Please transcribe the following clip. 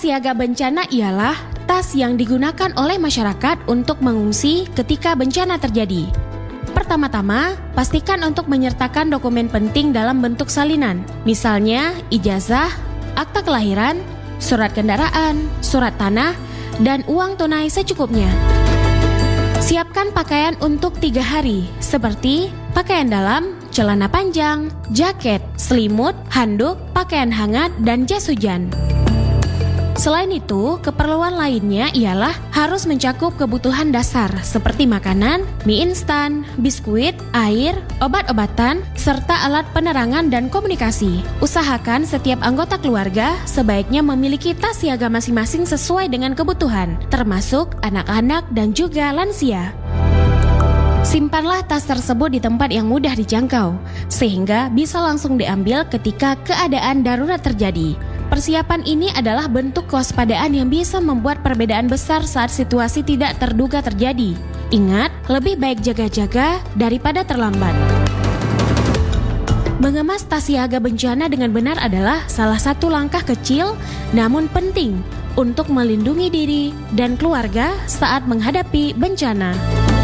siaga bencana ialah tas yang digunakan oleh masyarakat untuk mengungsi ketika bencana terjadi. Pertama-tama, pastikan untuk menyertakan dokumen penting dalam bentuk salinan, misalnya ijazah, akta kelahiran, surat kendaraan, surat tanah, dan uang tunai secukupnya. Siapkan pakaian untuk 3 hari, seperti pakaian dalam, celana panjang, jaket, selimut, handuk, pakaian hangat, dan jas hujan. Selain itu, keperluan lainnya ialah harus mencakup kebutuhan dasar seperti makanan, mie instan, biskuit, air, obat-obatan, serta alat penerangan dan komunikasi. Usahakan setiap anggota keluarga sebaiknya memiliki tas siaga masing-masing sesuai dengan kebutuhan, termasuk anak-anak dan juga lansia. Simpanlah tas tersebut di tempat yang mudah dijangkau, sehingga bisa langsung diambil ketika keadaan darurat terjadi. Persiapan ini adalah bentuk kewaspadaan yang bisa membuat perbedaan besar saat situasi tidak terduga terjadi. Ingat, lebih baik jaga-jaga daripada terlambat. Mengemas tas siaga bencana dengan benar adalah salah satu langkah kecil namun penting untuk melindungi diri dan keluarga saat menghadapi bencana.